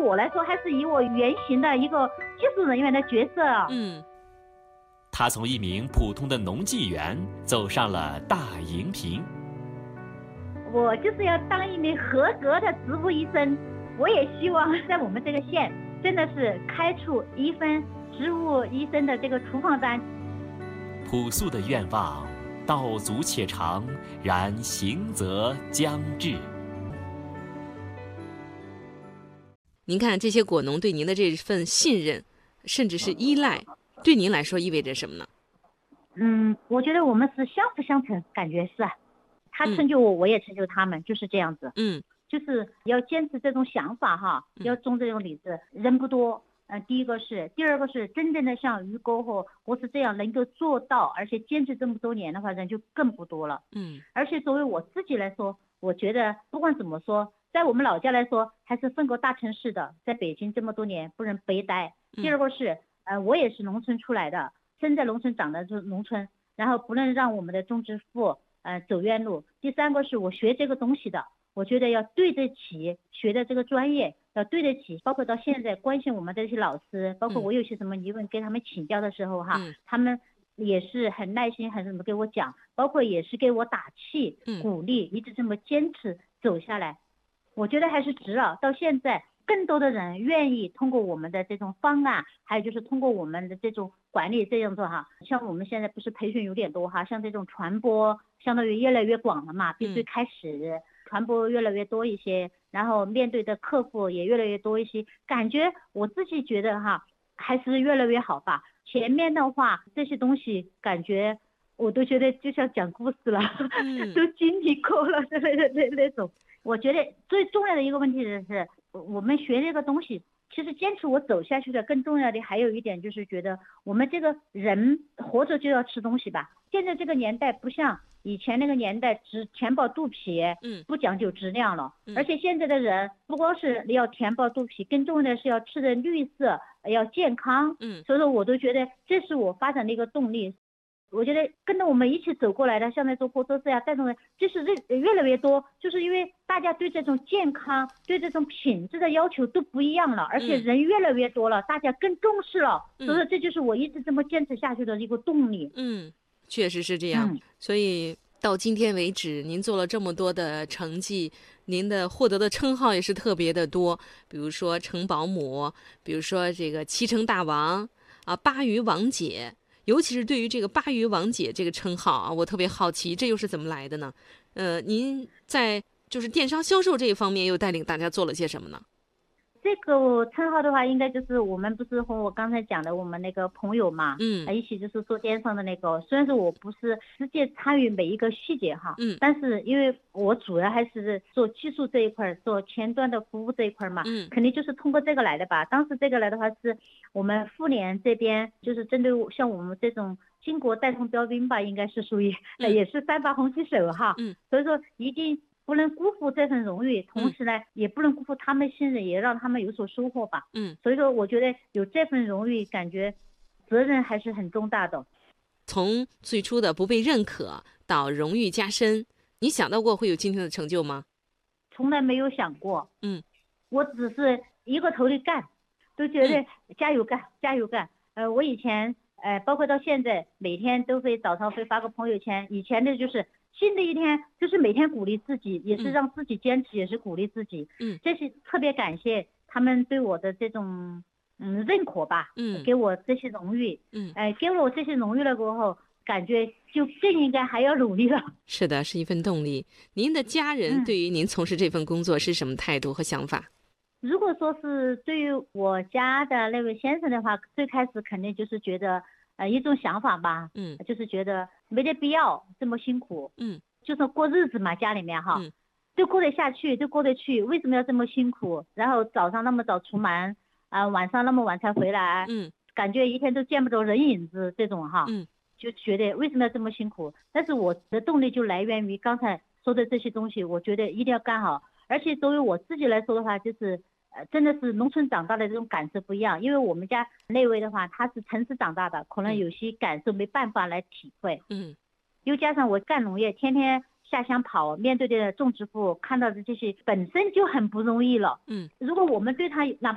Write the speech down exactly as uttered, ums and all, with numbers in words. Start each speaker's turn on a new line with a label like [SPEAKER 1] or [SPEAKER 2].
[SPEAKER 1] 我来说，还是以我原型的一个技术人员的角色。
[SPEAKER 2] 嗯，
[SPEAKER 3] 他从一名普通的农技员走上了大荧屏。
[SPEAKER 1] 我就是要当一名合格的植物医生，我也希望在我们这个县真的是开出一份植物医生的这个处方单。
[SPEAKER 3] 朴素的愿望，道阻且长，然行则将至。
[SPEAKER 2] 您看这些果农对您的这份信任，甚至是依赖，对您来说意味着什么呢？
[SPEAKER 1] 嗯，我觉得我们是相辅相成，感觉是啊，他成就我，嗯、我也成就他们，就是这样子。
[SPEAKER 2] 嗯，
[SPEAKER 1] 就是要坚持这种想法哈，要种这种李子，人不多。嗯、呃，第一个是，第二个是真正的像于沟后，我是这样能够做到，而且坚持这么多年的话，人就更不多了。
[SPEAKER 2] 嗯，
[SPEAKER 1] 而且作为我自己来说，我觉得不管怎么说，在我们老家来说，还是分过大城市的，在北京这么多年不能白待。第二个是，呃，我也是农村出来的，生在农村长的就是农村，然后不能让我们的种植户呃走冤路。第三个是我学这个东西的，我觉得要对得起学的这个专业，要对得起，包括到现在关心我们的这些老师，包括我有些什么疑问跟他们请教的时候哈，
[SPEAKER 2] 嗯、
[SPEAKER 1] 他们也是很耐心，很什么给我讲，包括也是给我打气、鼓励，一直这么坚持走下来，我觉得还是值了。到现在，更多的人愿意通过我们的这种方案，还有就是通过我们的这种管理这样做哈，像我们现在不是培训有点多哈，像这种传播相当于越来越广了嘛，必须开始传播越来越多一些，然后面对的客户也越来越多一些，感觉我自己觉得哈，还是越来越好吧。前面的话这些东西感觉我都觉得就像讲故事了，嗯、都经历过了那那那那种。我觉得最重要的一个问题是，我们学这个东西，其实坚持我走下去的更重要的还有一点就是觉得我们这个人活着就要吃东西吧。现在这个年代不像以前那个年代只填饱肚皮，嗯，不讲究质量了。嗯、而且现在的人不光是要填饱肚皮，更重要的是要吃的绿色，要健康。嗯，所以说我都觉得这是我发展的一个动力。我觉得跟着我们一起走过来的，像那种火车呀带动的，就是越来越多，就是因为大家对这种健康、对这种品质的要求都不一样了，而且人越来越多了，嗯、大家更重视了，所以说这就是我一直这么坚持下去的一个动力。
[SPEAKER 2] 嗯，确实是这样。嗯、所以到今天为止，您做了这么多的成绩，您的获得的称号也是特别的多，比如说城保姆，比如说这个七成大王啊，巴渝王姐。尤其是对于这个巴渝王姐这个称号啊，我特别好奇，这又是怎么来的呢？呃，您在就是电商销售这一方面又带领大家做了些什么呢？
[SPEAKER 1] 这个称号的话，应该就是我们不是和我刚才讲的我们那个朋友嘛，嗯，一起就是做电商的那个。虽然说我不是直接参与每一个细节哈，嗯，但是因为我主要还是做技术这一块，做前端的服务这一块嘛，嗯，肯定就是通过这个来的吧。当时这个来的话是我们妇联这边，就是针对像我们这种巾帼带头标兵吧，应该是属于，嗯、也是三把红旗手哈，嗯，所以说一定不能辜负这份荣誉，同时呢，嗯、也不能辜负他们信任，也让他们有所收获吧。嗯，所以说我觉得有这份荣誉，感觉责任还是很重大的。
[SPEAKER 2] 从最初的不被认可到荣誉加深，你想到过会有今天的成就吗？
[SPEAKER 1] 从来没有想过。嗯，我只是一个头的干，都觉得加油干，嗯、加油干。呃，我以前呃，包括到现在，每天都会早上会发个朋友圈。以前的就是新的一天，就是每天鼓励自己，也是让自己坚持，嗯、也是鼓励自己。嗯，这是特别感谢他们对我的这种嗯认可吧。嗯，给我这些荣誉。嗯，哎、呃，给了我这些荣誉了过后，感觉就更应该还要努力了。
[SPEAKER 2] 是的，是一份动力。您的家人对于您从事这份工作是什么态度和想法？
[SPEAKER 1] 嗯如果说是对于我家的那位先生的话，最开始肯定就是觉得呃一种想法吧，嗯，就是觉得没得必要这么辛苦，嗯，就是过日子嘛，家里面哈，嗯，都过得下去，都过得去，为什么要这么辛苦？然后早上那么早出门，啊、呃，晚上那么晚才回来，嗯，感觉一天都见不着人影子这种哈，嗯，就觉得为什么要这么辛苦？但是我的动力就来源于刚才说的这些东西，我觉得一定要干好。而且作为我自己来说的话，就是呃，真的是农村长大的这种感受不一样。因为我们家那位的话，他是城市长大的，可能有些感受没办法来体会。嗯，又加上我干农业，天天下乡跑，面对的种植户看到的这些本身就很不容易了。嗯，如果我们对他哪怕